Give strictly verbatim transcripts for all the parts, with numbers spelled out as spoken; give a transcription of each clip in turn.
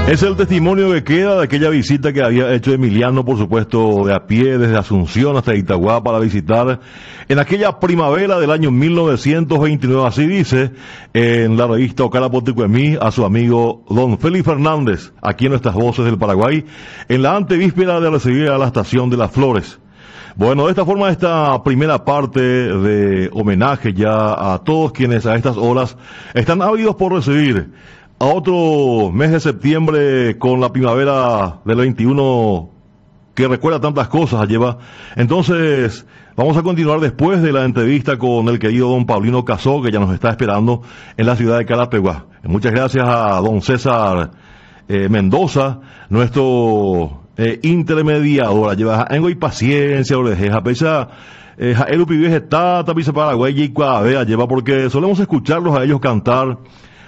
Es el testimonio que queda de aquella visita que había hecho Emiliano, por supuesto, de a pie desde Asunción hasta Itagua para visitar en aquella primavera del año mil novecientos veintinueve, así dice en la revista Ocarapoticuemí, a su amigo don Félix Fernández, aquí en Nuestras Voces del Paraguay, en la antevíspera de recibir a la Estación de las Flores. Bueno, de esta forma, esta primera parte de homenaje ya a todos quienes a estas horas están ávidos por recibir a otro mes de septiembre con la primavera del veintiuno que recuerda tantas cosas, lleva. Entonces, vamos a continuar después de la entrevista con el querido don Paulino Casó, que ya nos está esperando en la ciudad de Carapeguá. Muchas gracias a don César eh, Mendoza, nuestro eh, intermediador. Lleva en paciencia, oreja, pesa. Eh, el Upivies está también Paraguay y Cuadea, lleva, porque solemos escucharlos a ellos cantar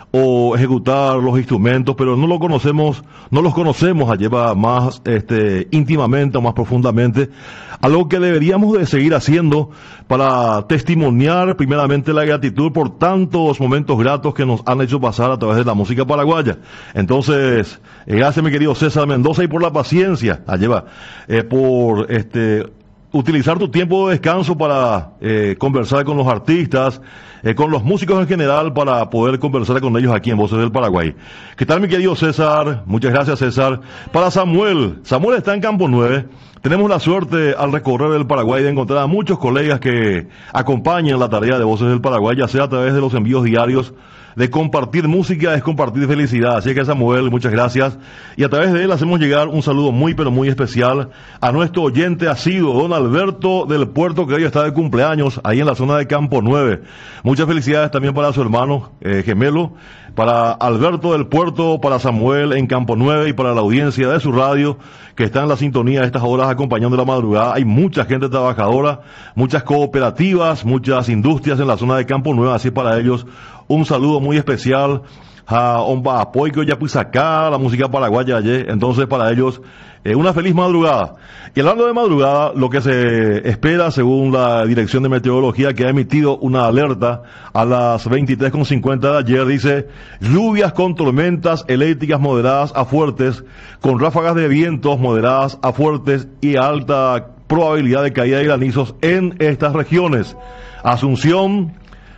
o ejecutar los instrumentos, pero no lo conocemos, no los conocemos a llevar más este, íntimamente o más profundamente, algo que deberíamos de seguir haciendo para testimoniar primeramente la gratitud por tantos momentos gratos que nos han hecho pasar a través de la música paraguaya. Entonces, eh, gracias mi querido César Mendoza y por la paciencia, a llevar, eh, por este utilizar tu tiempo de descanso para eh, conversar con los artistas, eh, con los músicos en general, para poder conversar con ellos aquí en Voces del Paraguay. ¿Qué tal mi querido César? Muchas gracias, César. Para Samuel, Samuel está en Campo nueve. Tenemos la suerte al recorrer el Paraguay de encontrar a muchos colegas que acompañan la tarea de Voces del Paraguay, ya sea a través de los envíos diarios. De compartir música es compartir felicidad. Así que Samuel, muchas gracias. Y a través de él hacemos llegar un saludo muy pero muy especial a nuestro oyente asiduo, don Alberto del Puerto, que hoy está de cumpleaños ahí en la zona de Campo nueve. Muchas felicidades también para su hermano eh, gemelo, para Alberto del Puerto, para Samuel en Campo nueve y para la audiencia de su radio que está en la sintonía a estas horas acompañando la madrugada. Hay mucha gente trabajadora, muchas cooperativas, muchas industrias en la zona de Campo nueve, así para ellos un saludo muy especial a Omba Apoico, ya pues acá, la música paraguaya allí. Entonces para ellos eh, una feliz madrugada. Y hablando de madrugada, lo que se espera según la Dirección de Meteorología, que ha emitido una alerta a las veintitrés con cincuenta de ayer, dice: lluvias con tormentas eléctricas moderadas a fuertes, con ráfagas de vientos moderadas a fuertes y alta probabilidad de caída de granizos en estas regiones. Asunción,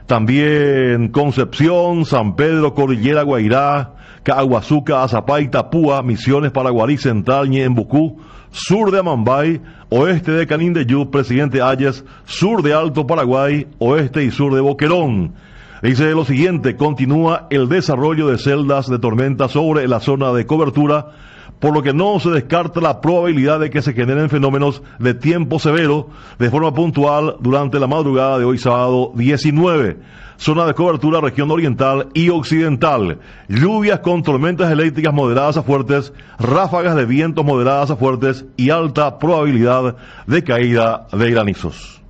también Concepción, San Pedro, Cordillera Guairá, Caguazuca, Azapay, Tapúa, Misiones, Paraguarí, Central, Ñembucú, sur de Amambay, oeste de Canindeyú, Presidente Hayes, sur de Alto Paraguay, oeste y sur de Boquerón. Dice lo siguiente: continúa el desarrollo de celdas de tormenta sobre la zona de cobertura, por lo que no se descarta la probabilidad de que se generen fenómenos de tiempo severo de forma puntual durante la madrugada de hoy sábado diecinueve. Zona de cobertura región oriental y occidental. Lluvias con tormentas eléctricas moderadas a fuertes, ráfagas de vientos moderadas a fuertes y alta probabilidad de caída de granizos.